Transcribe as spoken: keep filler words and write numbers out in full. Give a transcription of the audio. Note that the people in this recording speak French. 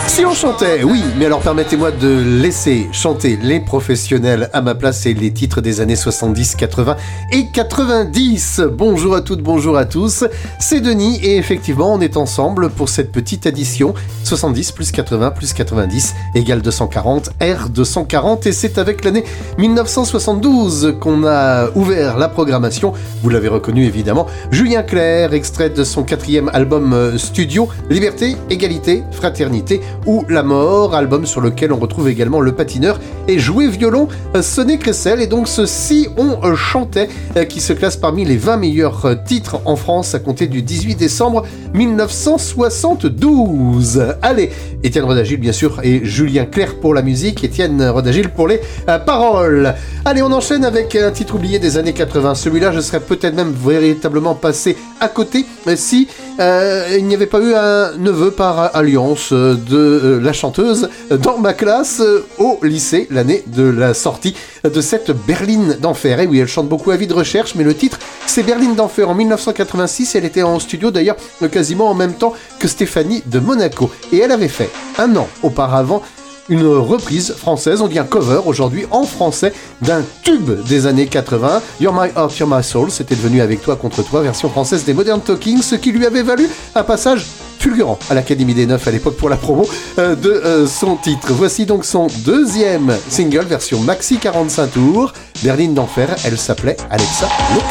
Si on chantait, oui, mais alors permettez-moi de laisser chanter les professionnels à ma place et les titres des années soixante-dix, quatre-vingts et quatre-vingt-dix. Bonjour à toutes, bonjour à tous, c'est Denis et effectivement on est ensemble pour cette petite addition soixante-dix plus quatre-vingts plus quatre-vingt-dix égale deux cent quarante, R deux cent quarante et c'est avec l'année mille neuf cent soixante-douze qu'on a ouvert la programmation, vous l'avez reconnu évidemment, Julien Clerc, extrait de son quatrième album studio, Liberté, Égalité, Fraternité ou La Mort, album sur lequel on retrouve également Le Patineur et Jouer Violon, Sonner Cressel et donc ceci on chantait qui se classe parmi les vingt meilleurs titres en France à compter du dix-huit décembre mille neuf cent soixante-douze. Allez, Étienne Rodagil bien sûr et Julien Clerc pour la musique, Étienne Rodagil pour les euh, paroles. Allez, on enchaîne avec un titre oublié des années quatre-vingts. Celui-là, je serais peut-être même véritablement passé à côté si euh, il n'y avait pas eu un neveu par alliance de euh, la chanteuse dans ma classe euh, au lycée, l'année de la sortie de cette Berline d'Enfer. Et oui, elle chante beaucoup à vie de recherche, mais le titre, c'est Berline d'Enfer en mille neuf cent quatre-vingt-six. Elle était en studio d'ailleurs quasiment en même temps que Stéphanie de Monaco. Et elle avait fait un an auparavant une reprise française, on dit un cover aujourd'hui en français d'un tube des années quatre-vingts, You're My Heart, You're My Soul, c'était devenu Avec Toi Contre Toi, version française des Modern Talking, ce qui lui avait valu un passage fulgurant à l'Académie des Neufs à l'époque pour la promo euh, de euh, son titre. Voici donc son deuxième single, version maxi quarante-cinq tours, Berline d'Enfer, elle s'appelait Alexa Look.